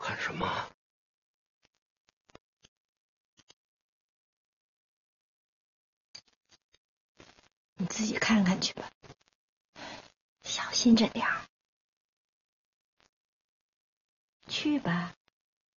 看什么？ 你自己看看去吧，小心着点儿。去吧。